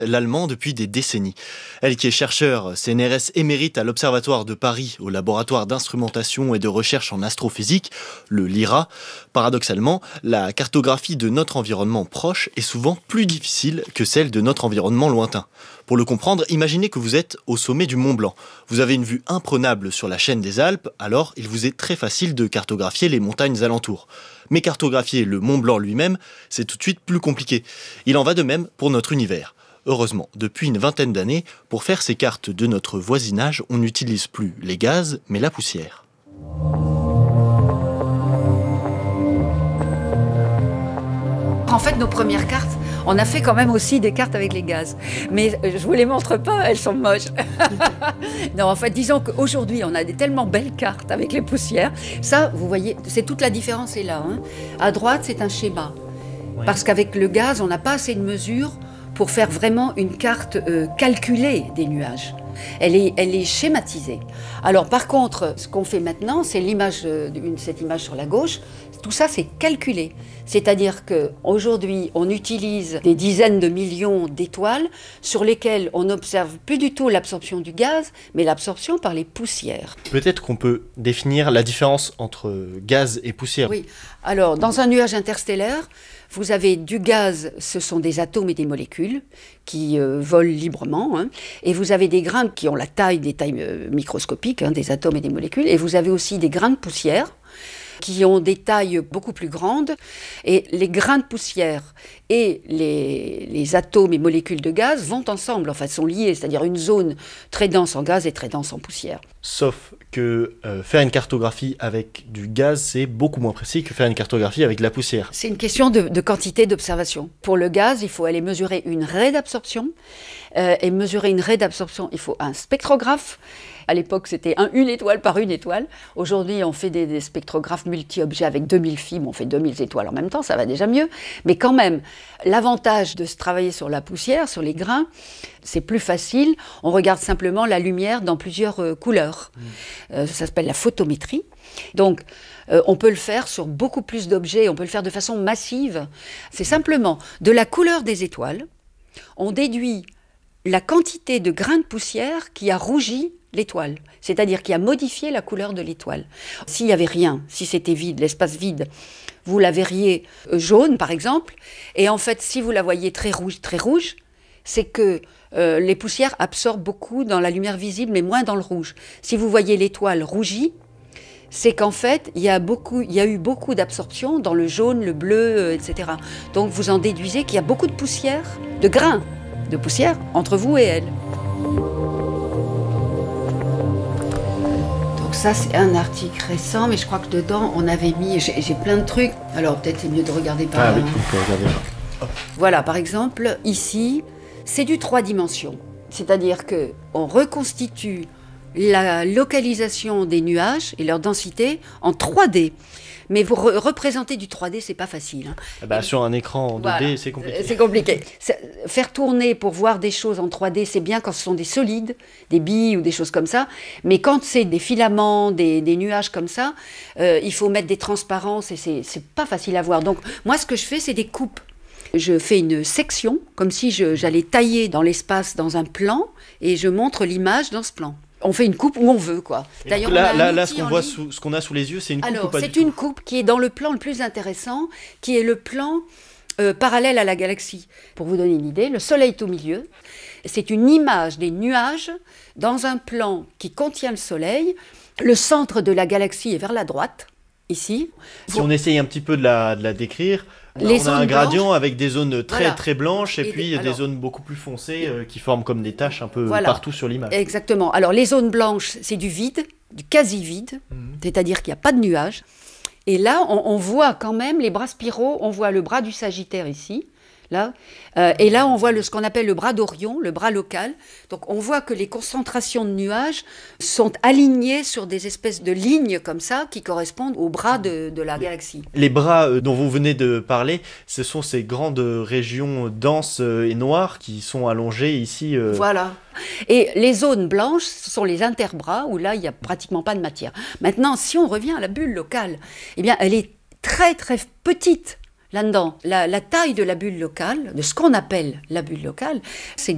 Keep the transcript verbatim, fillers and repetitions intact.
l'allemand depuis des décennies. Elle qui est chercheure C N R S émérite à l'Observatoire de Paris au laboratoire d'instrumentation et de recherche en astrophysique, le LIRA. Paradoxalement, la cartographie de notre environnement proche est souvent plus difficile que celle de notre environnement lointain. Pour le comprendre, imaginez que vous êtes au sommet du Mont Blanc. Vous avez une vue imprenable sur la chaîne des Alpes, alors il vous est très facile de cartographier les montagnes alentours. Mais cartographier le Mont Blanc lui-même, c'est tout de suite plus compliqué. Il en va de même pour notre univers. Heureusement, depuis une vingtaine d'années, pour faire ces cartes de notre voisinage, on n'utilise plus les gaz, mais la poussière. En fait, nos premières cartes, on a fait quand même aussi des cartes avec les gaz. Mais je vous les montre pas, elles sont moches. Non, en fait, disons qu'aujourd'hui, on a des tellement belles cartes avec les poussières. Ça, vous voyez, c'est toute la différence est là. Hein. À droite, c'est un schéma. Ouais. Parce qu'avec le gaz, on n'a pas assez de mesures pour faire vraiment une carte euh, calculée des nuages. Elle est, elle est schématisée. Alors par contre, ce qu'on fait maintenant, c'est l'image, euh, cette image sur la gauche, tout ça c'est calculé. C'est-à-dire qu'aujourd'hui, on utilise des dizaines de millions d'étoiles sur lesquelles on n'observe plus du tout l'absorption du gaz, mais l'absorption par les poussières. Peut-être qu'on peut définir la différence entre gaz et poussière. Oui, alors dans un nuage interstellaire, vous avez du gaz, ce sont des atomes et des molécules qui euh, volent librement, hein, et vous avez des grains qui ont la taille, des tailles euh, microscopiques, hein, des atomes et des molécules, et vous avez aussi des grains de poussière qui ont des tailles beaucoup plus grandes, et les grains de poussière et les, les atomes et molécules de gaz vont ensemble, enfin sont liés, c'est-à-dire une zone très dense en gaz et très dense en poussière. Sauf que euh, faire une cartographie avec du gaz, c'est beaucoup moins précis que faire une cartographie avec de la poussière. C'est une question de, de quantité d'observation. Pour le gaz, il faut aller mesurer une raie d'absorption, euh, et mesurer une raie d'absorption, il faut un spectrographe. À l'époque, c'était un, une étoile par une étoile. Aujourd'hui, on fait des, des spectrographes multi-objets avec deux mille films. On fait deux mille étoiles en même temps, ça va déjà mieux. Mais quand même, l'avantage de se travailler sur la poussière, sur les grains, c'est plus facile. On regarde simplement la lumière dans plusieurs euh, couleurs. Mmh. Euh, ça s'appelle la photométrie. Donc, euh, on peut le faire sur beaucoup plus d'objets. On peut le faire de façon massive. C'est simplement de la couleur des étoiles. On déduit la quantité de grains de poussière qui a rougi l'étoile, c'est-à-dire qui a modifié la couleur de l'étoile. S'il n'y avait rien, si c'était vide, l'espace vide, vous la verriez jaune par exemple, et en fait si vous la voyez très rouge, très rouge, c'est que euh, les poussières absorbent beaucoup dans la lumière visible, mais moins dans le rouge. Si vous voyez l'étoile rougie, c'est qu'en fait, il y a beaucoup, il y a eu beaucoup d'absorption dans le jaune, le bleu, euh, et cetera. Donc vous en déduisez qu'il y a beaucoup de poussière, de grains de poussière entre vous et elle. Donc ça, c'est un article récent, mais je crois que dedans, on avait mis... J'ai, j'ai plein de trucs. Alors peut-être c'est mieux de regarder par là. Ah oui, tu peux regarder là. Voilà, par exemple, ici, c'est du trois dimensions. C'est-à-dire qu'on reconstitue la localisation des nuages et leur densité en trois D. Mais vous re- représenter du trois D, c'est pas facile. Hein. Eh ben, sur un écran en deux D, voilà. C'est compliqué. C'est compliqué. C'est, faire tourner pour voir des choses en trois D, c'est bien quand ce sont des solides, des billes ou des choses comme ça. Mais quand c'est des filaments, des, des nuages comme ça, euh, il faut mettre des transparences et c'est, c'est pas facile à voir. Donc moi, ce que je fais, c'est des coupes. Je fais une section, comme si je, j'allais tailler dans l'espace, dans un plan, et je montre l'image dans ce plan. On fait une coupe où on veut, quoi. D'ailleurs, là, là, là ce, qu'on voit sous, ce qu'on a sous les yeux, c'est une coupe Alors, ou pas c'est du tout ? une coupe qui est dans le plan le plus intéressant, qui est le plan euh, parallèle à la galaxie. Pour vous donner une idée, le Soleil est au milieu. C'est une image des nuages dans un plan qui contient le Soleil. Le centre de la galaxie est vers la droite, ici. Si Vous... on essaye un petit peu de la, de la décrire... Les on a un gradient blanches, avec des zones très voilà. très blanches et, et puis des, alors, des zones beaucoup plus foncées euh, qui forment comme des taches un peu voilà. partout sur l'image. Exactement. Alors les zones blanches, c'est du vide, du quasi-vide, mmh. c'est-à-dire qu'il n'y a pas de nuages. Et là, on, on voit quand même les bras spiraux, on voit le bras du Sagittaire ici, là, euh, et là on voit le, ce qu'on appelle le bras d'Orion, le bras local. Donc on voit que les concentrations de nuages sont alignées sur des espèces de lignes comme ça qui correspondent aux bras de, de la galaxie. Les bras euh, dont vous venez de parler, ce sont ces grandes régions denses euh, et noires qui sont allongées ici. Euh... Voilà. Et les zones blanches, ce sont les interbras où là il n'y a pratiquement pas de matière. Maintenant, si on revient à la bulle locale, eh bien elle est très très petite. Là-dedans, la, la taille de la bulle locale, de ce qu'on appelle la bulle locale, c'est